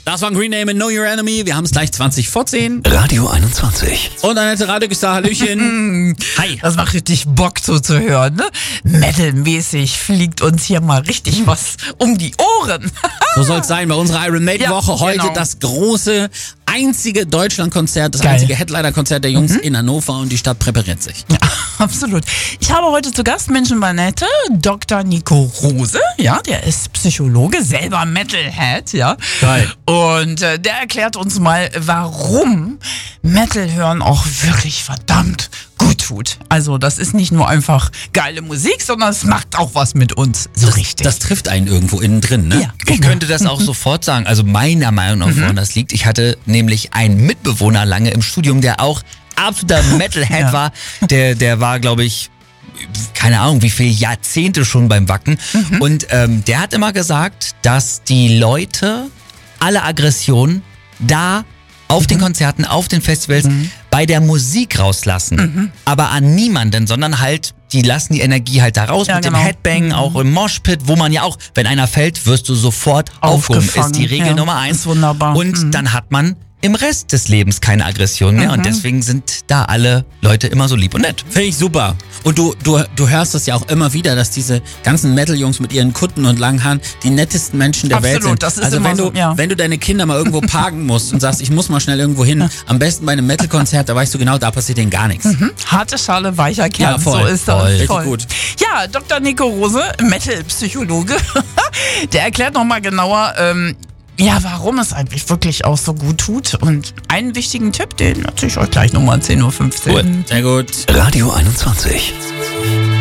Das war Green Day mit Know Your Enemy. Wir haben es gleich 20 vor 10. Radio 21. Und Annette Radegüster, Hallöchen. Hi. Das macht richtig Bock so zu hören, ne? Metal-mäßig fliegt uns hier mal richtig was um die Ohren. So soll es sein bei unserer Iron Maiden Woche. Ja, Heute genau. das große, einzige Deutschlandkonzert, das Geil. einzige Headliner-Konzert der Jungs in Hannover und die Stadt präpariert sich. Ja, absolut. Ich habe heute zu Gast Menschenbanette Dr. Nico Rose. Ja, der ist Psychologe, selber Metalhead, ja. Geil. Und der erklärt uns mal, warum Metal hören auch wirklich verdammt gut tut. Also das ist nicht nur einfach geile Musik, sondern es macht auch was mit uns. So richtig. Das trifft einen irgendwo innen drin, ne? ja, Ich könnte das auch sofort sagen, also meiner Meinung nach, woran das liegt. Ich hatte nämlich einen Mitbewohner lange im Studium, der auch absoluter Metalhead Ja. war. Der war, glaube ich, keine Ahnung, wie viele Jahrzehnte schon beim Wacken. Und der hat immer gesagt, dass die Leute alle Aggressionen da auf den Konzerten, auf den Festivals, bei der Musik rauslassen. Aber an niemanden, sondern halt, die lassen die Energie halt da raus Ja, mit genau. dem Headbang, auch im Moshpit, wo man ja auch, wenn einer fällt, wirst du sofort aufgehoben. Aufgefangen, Ist die Regel ja. Nummer 1. Ist wunderbar. Und dann hat man im Rest des Lebens keine Aggression mehr. Und deswegen sind da alle Leute immer so lieb und nett. Finde ich super. Und du hörst das ja auch immer wieder, dass diese ganzen Metal-Jungs mit ihren Kutten und langen Haaren die nettesten Menschen der Absolut, Welt sind. das ist also immer wenn so, du, ja. wenn du deine Kinder mal irgendwo parken musst und sagst, ich muss mal schnell irgendwo hin, am besten bei einem Metal-Konzert, da weißt du genau, da passiert denen gar nichts. Harte Schale, weicher Kern. Ja, voll, so ist das. voll. Richtig gut. Ja, Dr. Nico Rose, Metal-Psychologe, der erklärt nochmal genauer, warum es eigentlich wirklich auch so gut tut. Und einen wichtigen Tipp, den erzähle ich euch gleich nochmal 10:15 Uhr. Sehr gut. Radio 21.